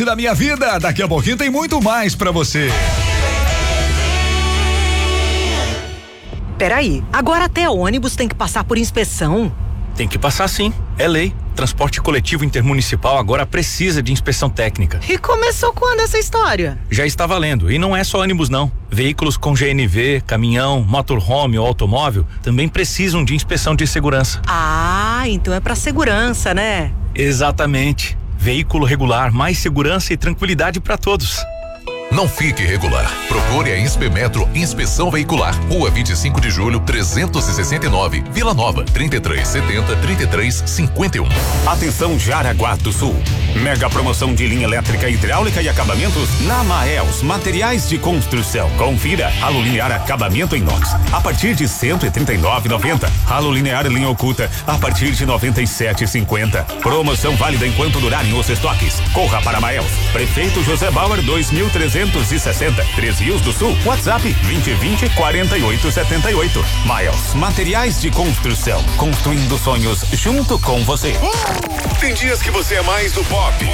Da minha vida, daqui a pouquinho tem muito mais pra você. Peraí, agora até ônibus tem que passar por inspeção? Tem que passar sim, é lei. Transporte coletivo intermunicipal agora precisa de inspeção técnica. E começou quando essa história? Já está valendo, e não é só ônibus não. Veículos com GNV, caminhão, motorhome ou automóvel também precisam de inspeção de segurança. Ah, então é pra segurança, né? Exatamente. Veículo regular, mais segurança e tranquilidade para todos. Não fique irregular. Procure a Inspemetro Inspeção Veicular. Rua 25 de Julho, 369, Vila Nova, 3370-3351. Atenção Jaraguá do Sul. Mega promoção de linha elétrica, hidráulica e acabamentos na Maels Materiais de Construção. Confira. Ralo linear acabamento inox a partir de 139,90. Ralo linear linha oculta a partir de 97,50. Promoção válida enquanto durarem os estoques. Corra para Maels. Prefeito José Bauer 2360, 3 Rios do Sul. WhatsApp 2020-4878. Maels Materiais de Construção. Construindo sonhos junto com você. Tem dias que você é mais do pop.